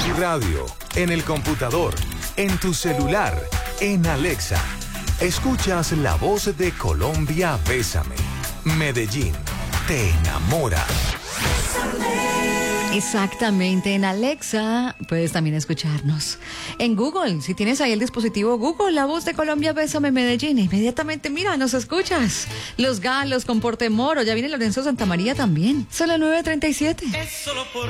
tu radio, en el computador, en tu celular, en Alexa. Escuchas la voz de Colombia, Bésame. Medellín, te enamora. Exactamente, en Alexa puedes también escucharnos. En Google, si tienes ahí el dispositivo Google, la voz de Colombia, Bésame Medellín, inmediatamente mira, nos escuchas. Los Galos con Portemoro, ya viene Lorenzo Santamaría también. Son las 9:37.